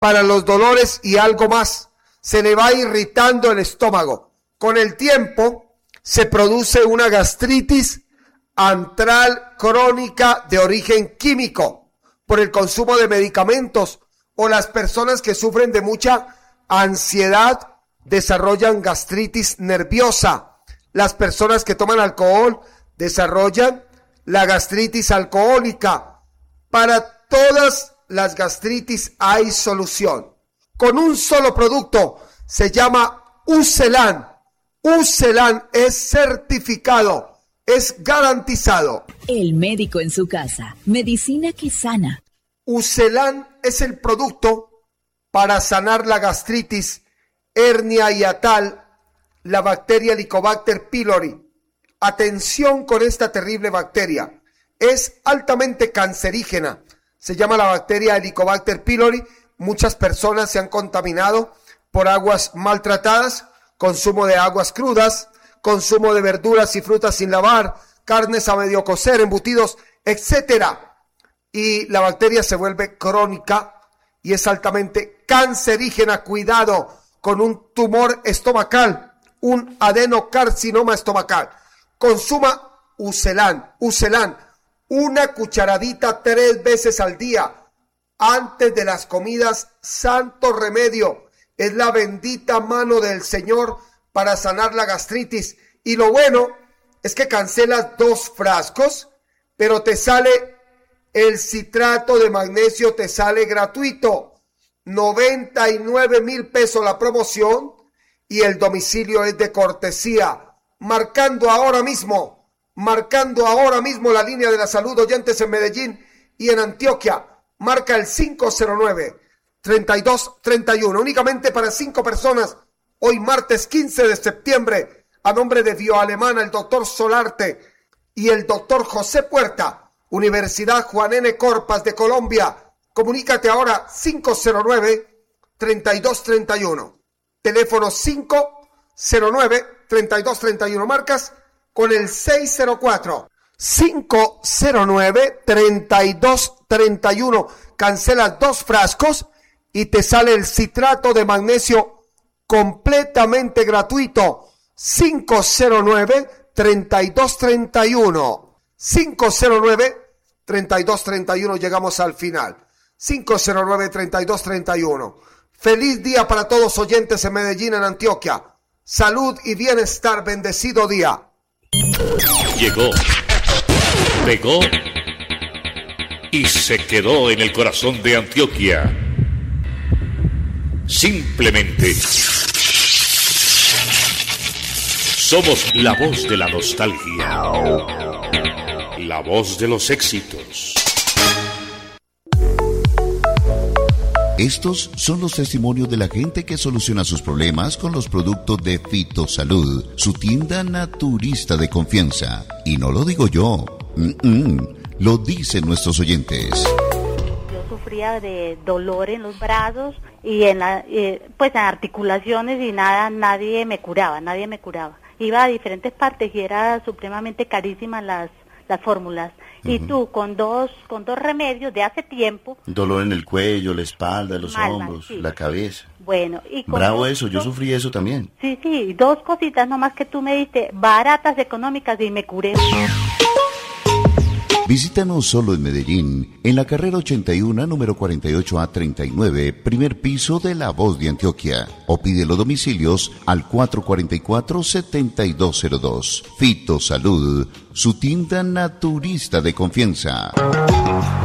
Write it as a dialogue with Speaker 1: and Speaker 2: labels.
Speaker 1: para los dolores y algo más. Se le va irritando el estómago. Con el tiempo se produce una gastritis antral crónica de origen químico por el consumo de medicamentos, o las personas que sufren de mucha ansiedad desarrollan gastritis nerviosa. Las personas que toman alcohol desarrollan la gastritis alcohólica. Para todas las gastritis hay solución. Con un solo producto, se llama Ucelan. Ucelan es certificado, es garantizado.
Speaker 2: El médico en su casa, medicina que sana.
Speaker 1: Ucelan es el producto para sanar la gastritis, hernia hiatal, la bacteria Helicobacter pylori. Atención con esta terrible bacteria. Es altamente cancerígena. Se llama la bacteria Helicobacter pylori. Muchas personas se han contaminado por aguas maltratadas, consumo de aguas crudas, consumo de verduras y frutas sin lavar, carnes a medio cocer, embutidos, etcétera. Y la bacteria se vuelve crónica y es altamente cancerígena. Cuidado con un tumor estomacal, un adenocarcinoma estomacal. Consuma Ucelan. Ucelan, una cucharadita 3 veces al día, antes de las comidas, santo remedio. Es la bendita mano del Señor para sanar la gastritis. Y lo bueno es que cancelas 2 frascos, pero te sale el citrato de magnesio, te sale gratuito. 99,000 pesos la promoción y el domicilio es de cortesía. Marcando ahora mismo la línea de la salud, oyentes en Medellín y en Antioquia. Marca el 509-3231. Únicamente para 5 personas. Hoy martes 15 de septiembre. A nombre de Bioalemana, el doctor Solarte y el doctor José Puerta. Universidad Juan N. Corpas de Colombia. Comunícate ahora 509-3231. Teléfono 509-3231. Marcas con el 604. 509-3231. Cancelas 2 frascos y te sale el citrato de magnesio completamente gratuito. 509-3231. 509-3231. Llegamos al final. 509-3231. Feliz día para todos oyentes en Medellín, en Antioquia. Salud y bienestar. Bendecido día.
Speaker 3: Llegó, pegó y se quedó en el corazón de Antioquia. Simplemente somos la voz de la nostalgia, la voz de los éxitos.
Speaker 4: Estos son los testimonios de la gente que soluciona sus problemas con los productos de Fitosalud, su tienda naturista de confianza. Y no lo digo yo, lo dicen nuestros oyentes.
Speaker 5: Yo sufría de dolor en los brazos y en articulaciones y nadie me curaba. Iba a diferentes partes y era supremamente carísimas las fórmulas. Y tú con dos remedios de hace tiempo.
Speaker 6: Dolor en el cuello, la espalda, los hombros, sí, la cabeza.
Speaker 5: Bueno, y con
Speaker 6: bravo eso, yo sufrí eso también.
Speaker 5: Sí, 2 cositas nomás que tú me diste, baratas, económicas, y me curé.
Speaker 4: Visítanos solo en Medellín, en la carrera 81, número 48A39, primer piso de La Voz de Antioquia. O pide los domicilios al 444-7202. Fitosalud, su tienda naturista de confianza.